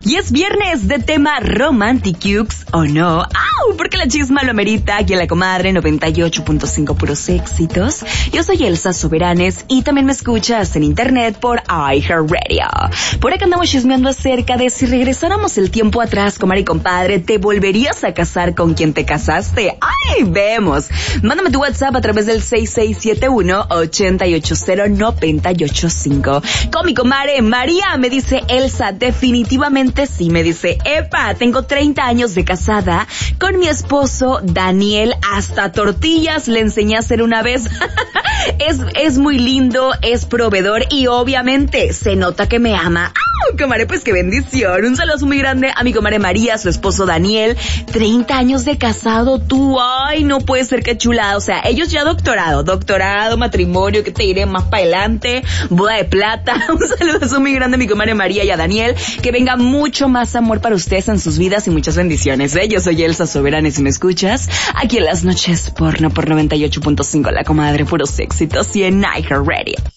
Y es viernes de tema Romantics o no. ¡Au! Porque la chisma lo amerita. Aquí en La Comadre 98.5 puros éxitos. Yo soy Elsa Soberanes y también me escuchas en internet por iHeartRadio. Por acá andamos chismeando acerca de si regresáramos el tiempo atrás, comadre y compadre, ¿te volverías a casar con quien te casaste? ¡Ay, vemos! Mándame tu WhatsApp a través del 6671-880-985. Con mi comadre María me dice Elsa, definitivamente sí, me dice, epa, tengo 30 años de casada con mi esposo Daniel, hasta tortillas le enseñé a hacer una vez. es muy lindo, es proveedor y obviamente se nota que me ama. ¡Ah, comadre, pues qué bendición! Un saludo muy grande a mi comadre María, su esposo Daniel, 30 años de casado, tú, ay, no puede ser, que chulada. O sea, ellos ya doctorado, matrimonio, que te diré más para adelante, boda de plata. Un saludo muy grande a mi comadre María y a Daniel, que venga mucho más amor para ustedes en sus vidas y muchas bendiciones, ¿eh? Yo soy Elsa Soberana y si me escuchas, aquí en las noches porno por 98.5 La Comadre, puros éxitos y en iHeartRadio.